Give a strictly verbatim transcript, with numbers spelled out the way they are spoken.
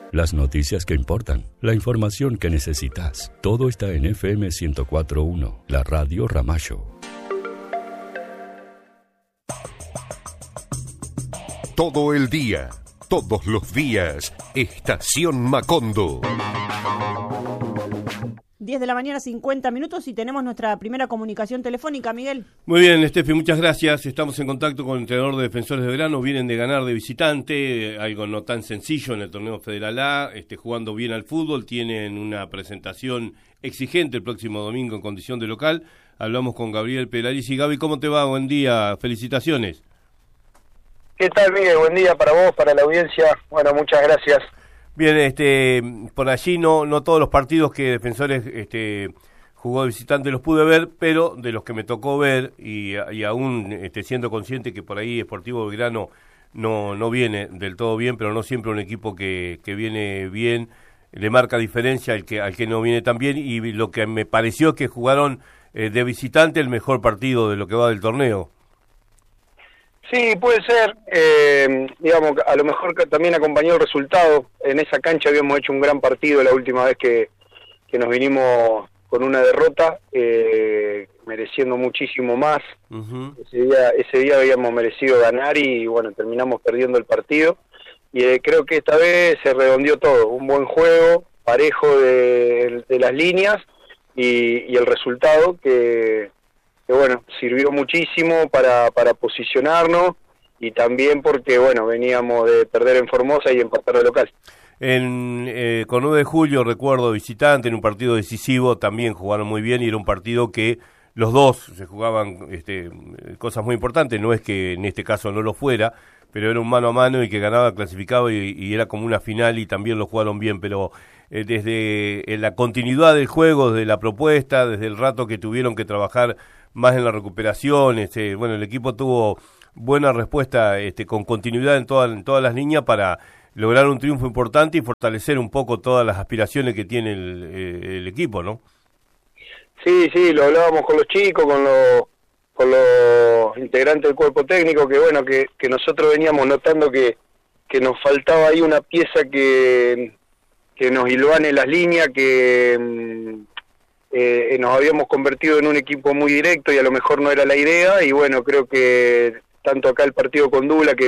las noticias que importan, la información que necesitas. Todo está en F M ciento cuatro punto uno, la radio Ramallo. Todo el día, todos los días, Estación Macondo. diez de la mañana, cincuenta minutos, y tenemos nuestra primera comunicación telefónica, Miguel. Muy bien, Estefi, muchas gracias. Estamos en contacto con el entrenador de Defensores de Belgrano. Vienen de ganar de visitante, algo no tan sencillo en el torneo Federal A, este, jugando bien al fútbol. Tienen una presentación exigente el próximo domingo en condición de local. Hablamos con Gabriel Pelarici. Gaby, ¿cómo te va? Buen día, felicitaciones. ¿Qué tal, Miguel? Buen día para vos, para la audiencia. Bueno, muchas gracias. Bien, este, por allí no no todos los partidos que Defensores este, jugó de visitante los pude ver, pero de los que me tocó ver, y, y aún este, siendo consciente que por ahí Sportivo Belgrano no no viene del todo bien, pero no siempre un equipo que, que viene bien le marca diferencia al que al que no viene tan bien, y lo que me pareció es que jugaron eh, de visitante el mejor partido de lo que va del torneo. Sí, puede ser, eh, digamos, a lo mejor también acompañó el resultado. En esa cancha habíamos hecho un gran partido la última vez que, que nos vinimos con una derrota, eh, mereciendo muchísimo más. Uh-huh. Ese día, ese día habíamos merecido ganar y bueno, terminamos perdiendo el partido. Y eh, creo que esta vez se redondeó todo, un buen juego, parejo de, de las líneas y, y el resultado que... que bueno, sirvió muchísimo para, para posicionarnos y también porque, bueno, veníamos de perder en Formosa y empatar de local. En, eh, con nueve de julio, recuerdo, visitante, en un partido decisivo, también jugaron muy bien y era un partido que los dos se jugaban este, cosas muy importantes, no es que en este caso no lo fuera, pero era un mano a mano y que ganaba clasificado y, y era como una final y también lo jugaron bien, pero eh, desde eh, la continuidad del juego, desde la propuesta, desde el rato que tuvieron que trabajar más en la recuperación, este, bueno, el equipo tuvo buena respuesta este, con continuidad en, toda, en todas las líneas para lograr un triunfo importante y fortalecer un poco todas las aspiraciones que tiene el, eh, el equipo, ¿no? Sí, sí, lo hablábamos con los chicos, con los, con los integrantes del cuerpo técnico, que bueno, que, que nosotros veníamos notando que, que nos faltaba ahí una pieza que, que nos hilvane las líneas, que... Eh, nos habíamos convertido en un equipo muy directo y a lo mejor no era la idea, y bueno, creo que tanto acá el partido con Dula, que